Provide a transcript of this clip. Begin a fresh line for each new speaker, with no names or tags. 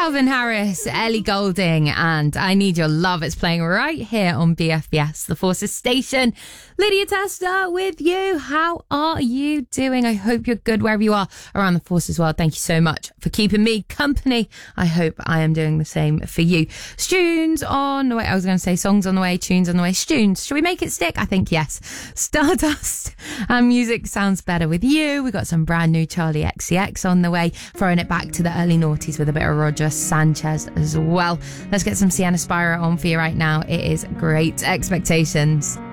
Calvin Harris, Ellie Goulding, and I Need Your Love. It's playing right here on BFBS, the Forces station. Lydia Testa with you. How are you doing? I hope you're good wherever you are around the Forces world. Thank you so much for keeping me company. I hope I am doing the same for you. Tunes on the way. I was going to say songs on the way, tunes on the way. Tunes. Should we make it stick? I think yes. Stardust and Music Sounds Better with You. We've got some brand new Charlie XCX on the way. Throwing it back to the early noughties with a bit of Roger Sanchez as well. Let's get some Sienna Spiro on for you right now. It is Great Expectations.